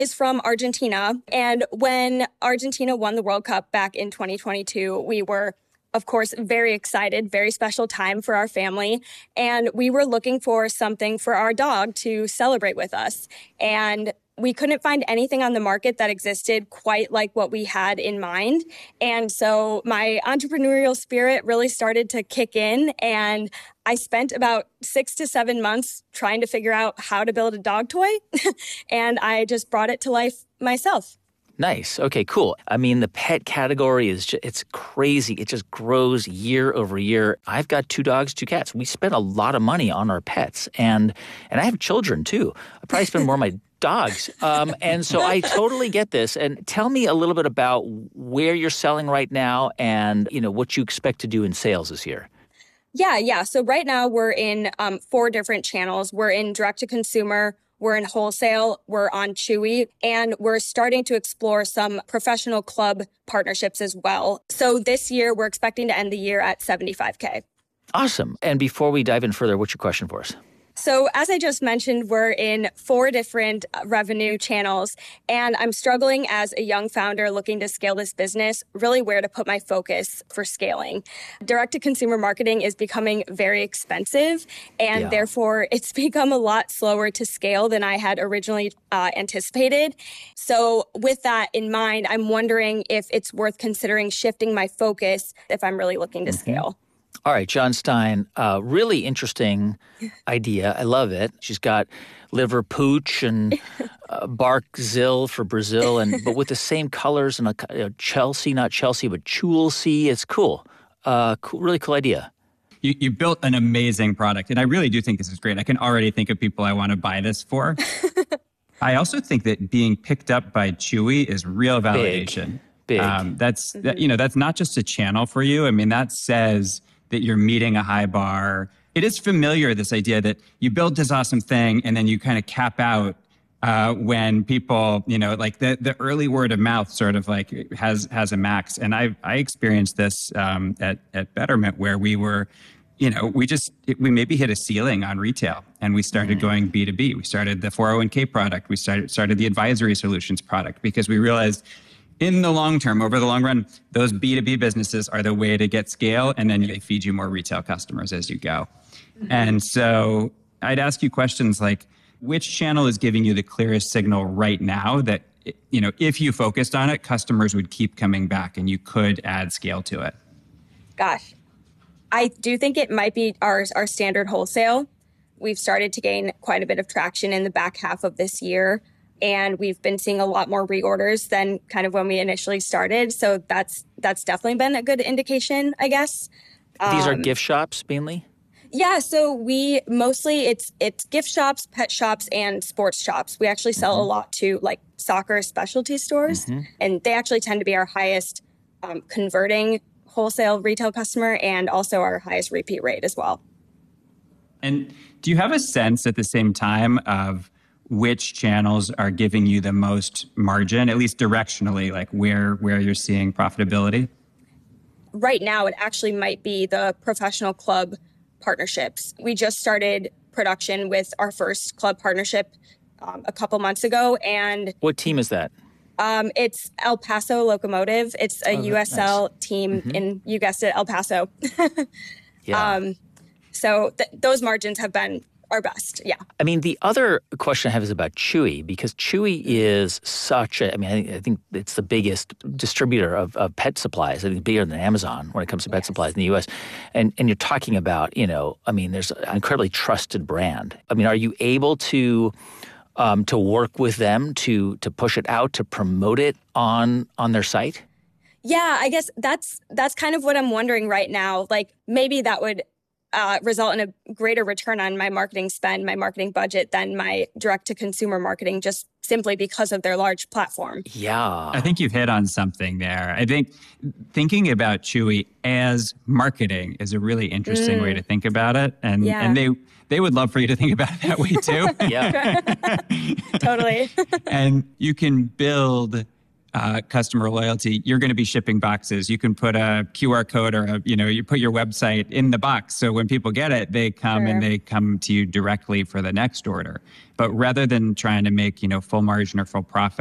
is from Argentina. And when Argentina won the World Cup back in 2022, we were, of course, very excited, very special time for our family. And we were looking for something for our dog to celebrate with us. And we couldn't find anything on the market that existed quite like what we had in mind. And so my entrepreneurial spirit really started to kick in. And I spent about 6 to 7 months trying to figure out how to build a dog toy. And I just brought it to life myself. Nice. Okay, cool. I mean, the pet category it's crazy. It just grows year over year. I've got 2 dogs, 2 cats. We spend a lot of money on our pets. And I have children, too. I probably spend more on my dogs. And so I totally get this. And tell me a little bit about where you're selling right now and, what you expect to do in sales this year. Yeah. So right now we're in 4 different channels. We're in direct-to-consumer, we're in wholesale, we're on Chewy, and we're starting to explore some professional club partnerships as well. So this year, we're expecting to end the year at $75K. Awesome. And before we dive in further, what's your question for us? So as I just mentioned, we're in 4 different revenue channels, and I'm struggling as a young founder looking to scale this business, really where to put my focus for scaling. Direct-to-consumer marketing is becoming very expensive, and therefore it's become a lot slower to scale than I had originally anticipated. So with that in mind, I'm wondering if it's worth considering shifting my focus if I'm really looking to scale. All right, John Stein, really interesting idea. I love it. She's got liver pooch and Barkzil for Brazil, but with the same colors and Chelsea, not Chelsea, but Chulsea. It's cool. Really cool idea. You built an amazing product, and I really do think this is great. I can already think of people I want to buy this for. I also think that being picked up by Chewy is real validation. Big. That's not just a channel for you. I mean, that says that you're meeting a high bar. It is familiar, this idea that you build this awesome thing and then you kind of cap out when people, like the early word of mouth sort of like has a max. And I experienced this at Betterment where we were, we maybe hit a ceiling on retail and we started going B2B. We started the 401k product. We started the advisory solutions product because we realized in the long term, over the long run, those B2B businesses are the way to get scale, and then they feed you more retail customers as you go. And so I'd ask you questions like, which channel is giving you the clearest signal right now that, if you focused on it, customers would keep coming back and you could add scale to it? Gosh, I do think it might be our standard wholesale. We've started to gain quite a bit of traction in the back half of this year. And we've been seeing a lot more reorders than kind of when we initially started. So that's definitely been a good indication, I guess. These are gift shops mainly? Yeah, so we mostly, it's gift shops, pet shops, and sports shops. We actually sell a lot to like soccer specialty stores. And they actually tend to be our highest converting wholesale retail customer and also our highest repeat rate as well. And do you have a sense at the same time of which channels are giving you the most margin, at least directionally, like where you're seeing profitability? Right now, it actually might be the professional club partnerships. We just started production with our first club partnership a couple months ago. And what team is that? It's El Paso Locomotive. It's a USL team in, you guessed it, El Paso. So those margins have been our best, yeah. I mean, the other question I have is about Chewy, because Chewy is such a, I think it's the biggest distributor of pet supplies. I think bigger than Amazon when it comes to pet supplies in the U.S. And you're talking about, there's an incredibly trusted brand. I mean, are you able to work with them to push it out, to promote it on their site? Yeah, I guess that's kind of what I'm wondering right now. Like maybe that would result in a greater return on my marketing spend, my marketing budget than my direct-to-consumer marketing, just simply because of their large platform. Yeah. I think you've hit on something there. I think thinking about Chewy as marketing is a really interesting way to think about it. And they would love for you to think about it that way too. Yeah. Totally. And you can build customer loyalty, you're going to be shipping boxes. You can put a QR code or you put your website in the box. So when people get it, they come and they come to you directly for the next order. But rather than trying to make, full margin or full profit